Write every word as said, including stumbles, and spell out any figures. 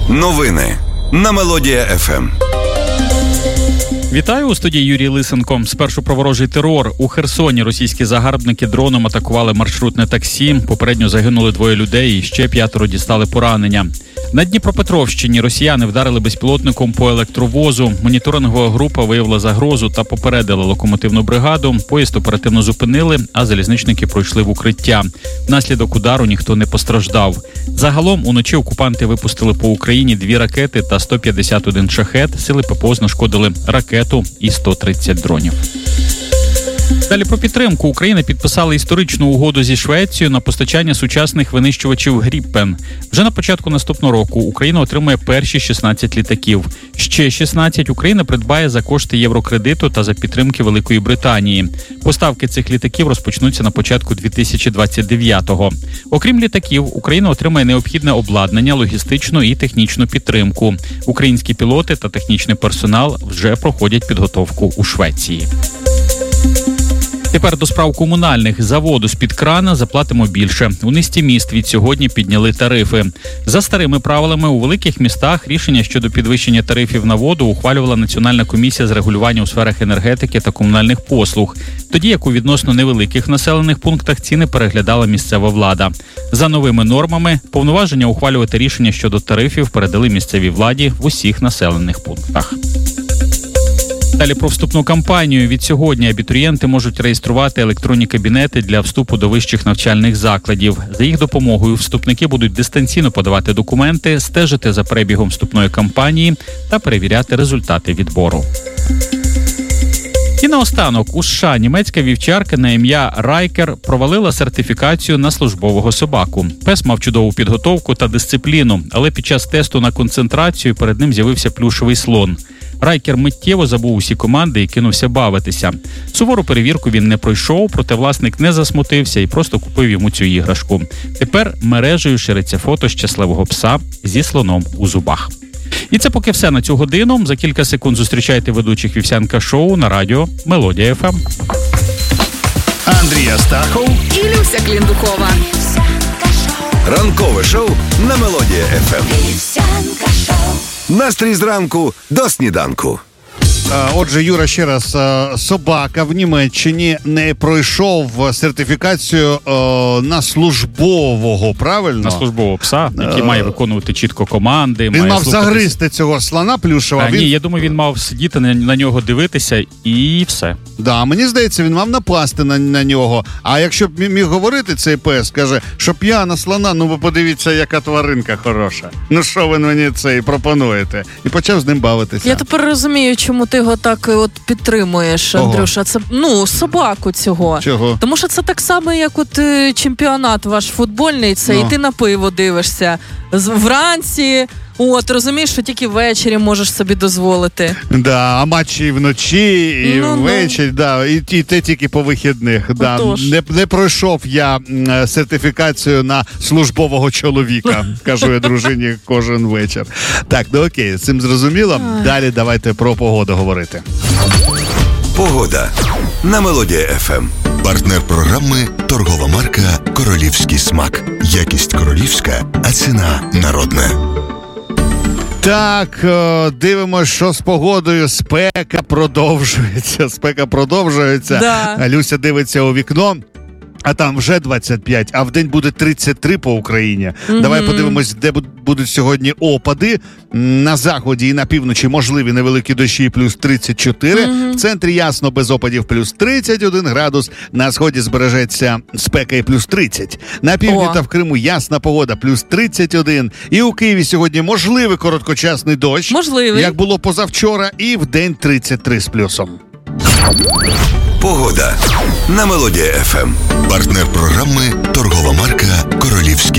Новини на Мелодія еф ем. Вітаю, у студії Юрій Лисенко. Спершу про ворожий терор. У Херсоні російські загарбники дроном атакували маршрутне таксі. Попередньо загинули двоє людей і ще п'ятеро дістали поранення. На Дніпропетровщині росіяни вдарили безпілотником по електровозу. Моніторингова група виявила загрозу та попередила локомотивну бригаду. Поїзд оперативно зупинили, а залізничники пройшли в укриття. Внаслідок удару ніхто не постраждав. Загалом уночі окупанти випустили по Україні дві ракети та сто п'ятдесят один шахед. Сили ППО знешкодили ракету і сто тридцять дронів. Далі про підтримку. Україна підписала історичну угоду зі Швецією на постачання сучасних винищувачів Гріппен. Вже на початку наступного року Україна отримає перші шістнадцять літаків. Ще шістнадцять Україна придбає за кошти єврокредиту та за підтримки Великої Британії. Поставки цих літаків розпочнуться на початку дві тисячі двадцять дев'ятого. Окрім літаків, Україна отримає необхідне обладнання, логістичну і технічну підтримку. Українські пілоти та технічний персонал вже проходять підготовку у Швеції. Тепер до справ комунальних. За воду з-під крана заплатимо більше. У низці міст від сьогодні підняли тарифи. За старими правилами у великих містах рішення щодо підвищення тарифів на воду ухвалювала Національна комісія з регулювання у сферах енергетики та комунальних послуг. Тоді як у відносно невеликих населених пунктах ціни переглядала місцева влада. За новими нормами повноваження ухвалювати рішення щодо тарифів передали місцевій владі в усіх населених пунктах. Далі про вступну кампанію. Від сьогодні абітурієнти можуть реєструвати електронні кабінети для вступу до вищих навчальних закладів. За їх допомогою вступники будуть дистанційно подавати документи, стежити за перебігом вступної кампанії та перевіряти результати відбору. І наостанок, у США німецька вівчарка на ім'я Райкер провалила сертифікацію на службового собаку. Пес мав чудову підготовку та дисципліну, але під час тесту на концентрацію перед ним з'явився плюшевий слон. Райкер миттєво забув усі команди і кинувся бавитися. Сувору перевірку він не пройшов, проте власник не засмутився і просто купив йому цю іграшку. Тепер мережею шириться фото щасливого пса зі слоном у зубах. І це поки все на цю годину. За кілька секунд зустрічайте ведучих Вівсянка шоу на радіо Мелодія еф ем. Андрій Астахов і Люся Кліндукова. Ранкове шоу на Мелодія еф ем. Вівсянка шоу. Настрій зранку до сніданку. Отже, Юра, ще раз, собака в Німеччині не пройшов сертифікацію на службового, правильно? На службового пса, який має виконувати чітко команди. Він має мав слухатись... загризти цього слона плюшевого. А, він... Ні, я думаю, він мав сидіти на, на нього, дивитися і все. Да, мені здається, він мав напасти на, на нього. А якщо б міг говорити цей пес, каже, щоб я на слона, ну ви подивіться, яка тваринка хороша. Ну що ви мені це і пропонуєте? І почав з ним бавитися. Я тепер розумію, чому ти його так от підтримуєш, Ого. Андрюша. Це, ну, собаку цього. Чого? Тому що це так само, як от чемпіонат ваш футбольний, це Ну. і ти на пиво дивишся. З- Вранці, от, розумієш, що тільки ввечері можеш собі дозволити. Да, а матчі і вночі, і Ну, ну. ввечері, да, і, і те тільки по вихідних. Да. Отож. Не, не пройшов я м, сертифікацію на службового чоловіка, кажу я дружині кожен вечір. Так, ну окей, з цим зрозуміло. Далі давайте про погоду говорити. Погода на Мелодія еф ем. Партнер програми – торгова марка «Королівський смак». Якість королівська, а ціна народна. Так, е, дивимося, що з погодою. Спека продовжується. Спека продовжується. Да. Люся дивиться у вікно. А там вже двадцять п'ять, а в день буде тридцять три по Україні. Mm-hmm. Давай подивимось, де будуть сьогодні опади. На заході і на півночі можливі невеликі дощі, плюс тридцять чотири. Mm-hmm. В центрі ясно, без опадів, плюс тридцять один градус. На сході збережеться спека і плюс тридцять. На півдні О. та в Криму ясна погода, плюс тридцять один. І у Києві сьогодні можливий короткочасний дощ. Можливий. Як було позавчора, і в день тридцять три з плюсом. Погода на Мелодія еф ем. Партнер програми – торгова марка «Королівський